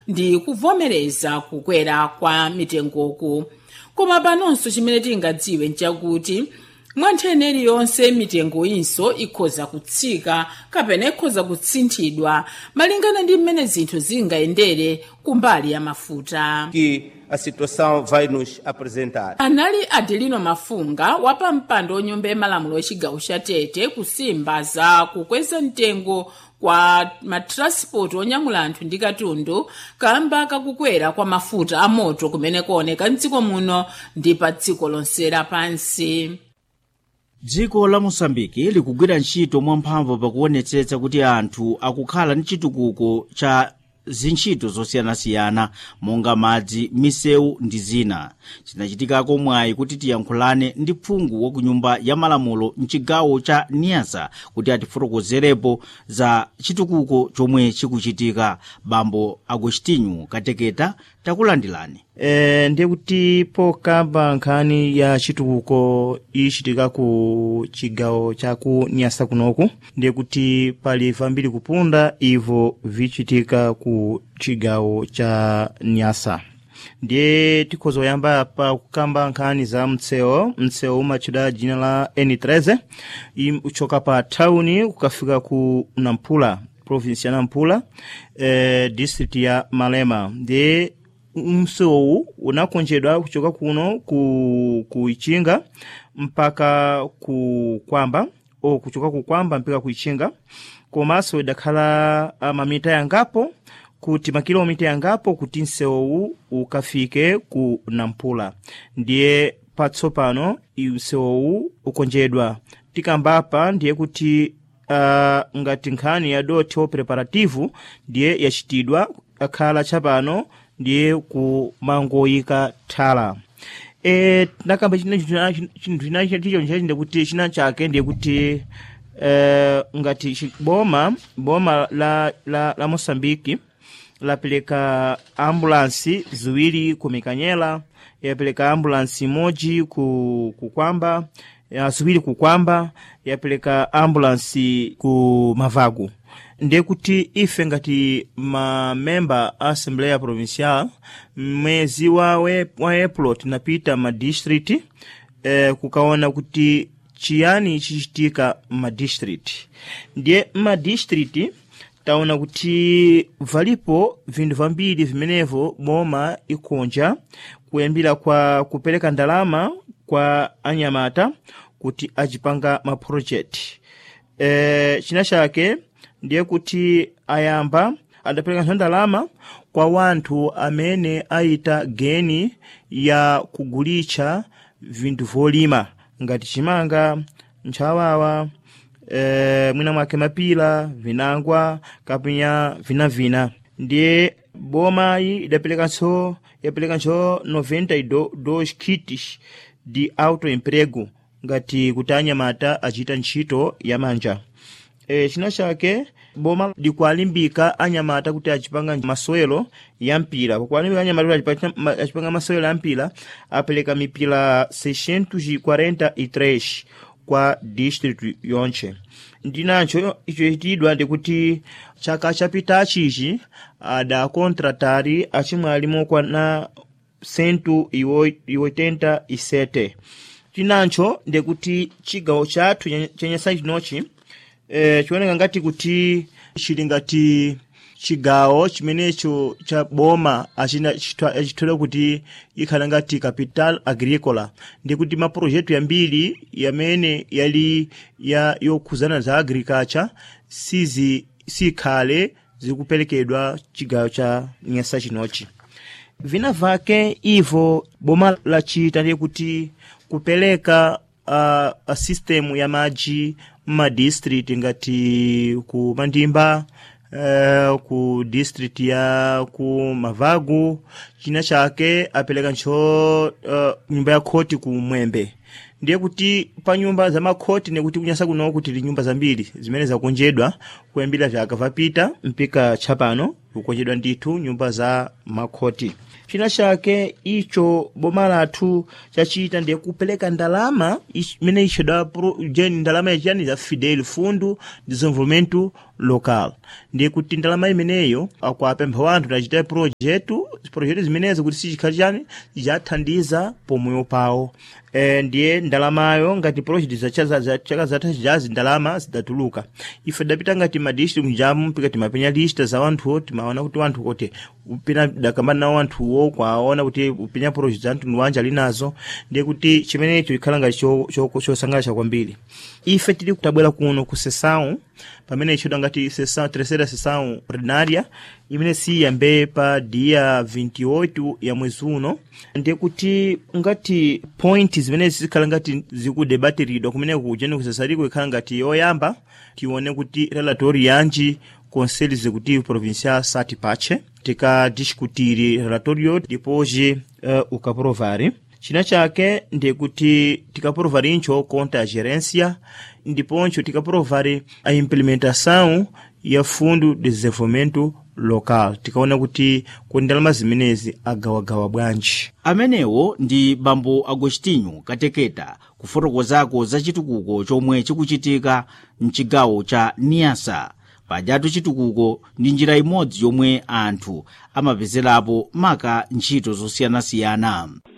ndi kuvomereza kukwera kwa mitengoku. Koma panonso chimene tingadziwe nchakuti mwa nthene iliyonse mitengo inso ikhoza kutsika kapena ikhoza kutsinthidwa malingana ndi mmene zinthu zingayendere kumbali ya mafuta. Que a situação vai nos apresentar. Anali Adelino Mafunga wapa mpando onyumba yamalamulo yachigawo cha Tete kusimba za kukweza mtengo kwa matransport onyamula anthu ndi katundu kamba kakukwera kwa mafuta a moto kumene kuoneka mdziko muno ndi pa dziko lonse lapansi. Dziko la Mosambiki likugwira ntchito mwamphamvu pakuonetsetsa kuti anthu akukhala ndi chitukuko cha zintchito zosiyanasiyana monga madzi, misewu ndi zina. Chinachitikako mwayi kuti tiyankhulane ndi phungu wa kunyumba ya malamulo mchigawo cha Niassa kuti atifotokozerepo za chitukuko chomwe chikuchitika. Bambo Agostinho Kateketa takulandilani. Ndiye kuti pokamba nkhani ya chitukuko ichitika ku chigawo cha ku Niassa kunoku, ndiye kuti pali vambiri kupunda ivo vichitika ku chigawo cha Niassa. Ndiye tikhoza kuyamba pa kukamba nkhani za mtsewu umachida jina la N13 uchoka pa town kukafika ku Nampula, province ya Nampula, district ya Malema. Ndiye msewu unakonjedwa kuchoka kuno ku Ichinga mpaka ku Kwamba, kuchoka ku Kwamba mpaka ku Ichinga. Komanso idakhala mamita yangapo kuti makilomita yangapo kuti msewu ukafike ku Nampula. Ndiye patsopano msewu ukonjedwa. Tikambapa ndiye kuti ngati nkhani ya doti preparativu ndiye yachitidwa akhala chapano ndiye ku mangoyika thala. Nakamba chinthu chinacho ndiye kuti china chake ndiye kuti ngati boma la Mosambiki lapeleka ambulansi ziwiri ku Mikanyela, yapeleka ambulansi moji ku Kwamba, ziwiri ku Kwamba, yapeleka ambulansi ku Mavagu. Ndiye kuti ife ngati member Assembleya Provincial mwezi wa April tinapita ma district kukaona kuti chiyani chichitika ma district. Ndiye ma district taona kuti valipo vindu vambiri vimenevo boma ikonja kuyambira kwa kupeleka ndalama kwa anyamata kuti ajipanga ma project. China chake ndiye kuti ayamba adapeleka ndalama kwa wanthu amene aita geni ya kugulicha vindu volima ngati chimanga, nchawawa, mwina mwake mapila, vinangwa, kapinya, vina. Ndiye boma yapeleka nso 92 kits di autoemprego ngati kutanya mata achita ntchito ya manja. China chake boma likualimbika anyamata kuti achipanga maswelo ya mpira. Kwa kualimbika anyamata kuti achipanga maswelo ya mpira, apeleka mipila 643 kwa district yonche. Ndinacho icho chitidwa ndi kuti chaka chapita chichi ada kontratari achimwalimo kwa na 187. Tinancho ndi kuti chigawo chathu chenyesa chinochi chioneka ngati kuti chili ngati chigawo chimenecho cha boma achitole kuti ikhala ngati capital agricola. Ndi kuti ma project yambiri yamene yali yokhuzana za agriculture sikhale zikupelekedwa chigawo cha Niassa chinochi. Vina vake ivo boma lachita ndi kuti kupeleka a system ya maji ma district ngati ku Mandimba, ku district ya ku Mavagu. China chake apeleka ncho nyumba ya koti ku Mwembe. ndiye kuti pa nyumba za makhoti nekuti kunyasa kuno kuti li nyumba zambiri zimene zakonjedwa kuyambira vyaka vapita mpaka chapano kukonjedwa ndithu nyumba za makhoti. China chake icho boma lathu chachita ndiye kupeleka ndalama imene ichedwa ndalama yachiyani za Fidel Fundo de Desenvolvimento Local. Ndiye kuti ndalama imeneyo akwapempha wanthu tachita project zimenezo kuti sichikhali chani zichathandiza pomoyo pawo. Ndiye ndalamayo ngati project za chaka zatha jazi ndalama zidatuluka. Ife dapita ngati madistrict mjamu mpika timapenya lista za wanthu timaona kuti wanthu kote upina dakambana na wanthuwo kwaona kuti upenya project za anthu niwanja linazo. Ndiye kuti chimenecho ikhala ngati chosangalatsa kwambiri. Ife tili kutabwera kuno ku Sessão pamene ichodwa ngati terceira sessão ordinária imene siyambe pa dia 28 ya mwezi uno. Ndiye kuti ngati point zimene zikhala ngati zikudebatiridwa kumene kujeni kusasariko ikhala ngati yoyamba tione kuti relatori yanji Conselho Executivo Provincial Sati Pache tika discutiri relatorio depois ukaprovari. China chake ndiye kuti tikaprovari incho conta a gerência ndiponcho tikaprovari a implementação ya Fundo de Desenvolvimento Local. Tikaona kuti ndalama zimenezi agawagawa bwanji. Amenewo ndi Bambo Agostinho Kateketa kufotokozako za chitukuko chomwe chikuchitika mchigawo cha Niassa. Pajatu chitukuko ndi njira imodzi yomwe anthu amapezerapo maka ntchito zosiyanasiyana.